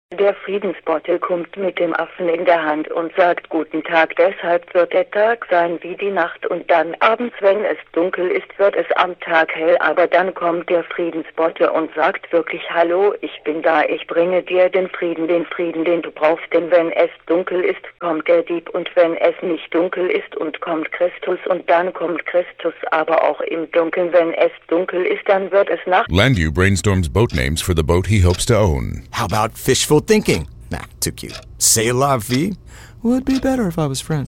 Der Friedensbote kommt mit dem Affen in der Hand und sagt Guten Tag, deshalb wird der Tag sein wie die Nacht und dann abends, wenn es dunkel ist, wird es am Tag hell, aber dann kommt der Friedensbote und sagt wirklich Hallo, ich bin da, ich bringe dir den Frieden, den du brauchst, denn wenn es dunkel ist, kommt der Dieb und wenn es nicht dunkel ist und kommt Christus und dann kommt Christus, aber auch im Dunkeln, wenn es dunkel ist, dann wird es Nacht. Landu brainstorms boat names for the boat he hopes to own. How about fishful thinking? Nah, too cute. C'est la vie? Would be better if I was French.